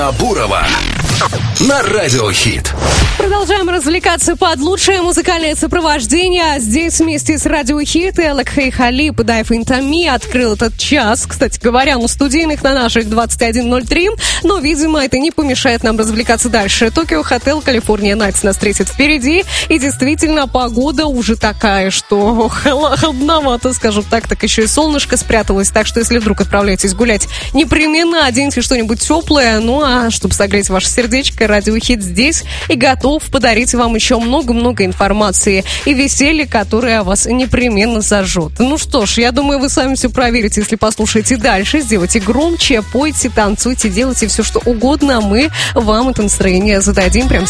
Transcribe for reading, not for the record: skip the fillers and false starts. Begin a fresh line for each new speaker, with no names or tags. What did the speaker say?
Бурова на Радио Хит.
Продолжаем развлекаться под лучшее музыкальное сопровождение. Здесь вместе с Радио Хит Элок Хейхали Пудаев Интами открыл этот час. Кстати говоря, на студийных на наших 21:03. Но, видимо, это не помешает нам развлекаться дальше. Токио Хотел, Калифорния Найтс нас встретит впереди. И действительно, погода уже такая, что холодновато, скажем так. Так еще и солнышко спряталось. Так что, если вдруг отправляетесь гулять, непременно оденьте что-нибудь теплое. Ну, а чтобы согреть ваше сердечко, Радио Хит здесь и готов подарить вам еще много-много информации и веселья, которое вас непременно зажжет. Ну что ж, я думаю, вы сами все проверите, если послушаете дальше. Сделайте громче, пойте, танцуйте, делайте все, что угодно, а мы вам это настроение зададим прямо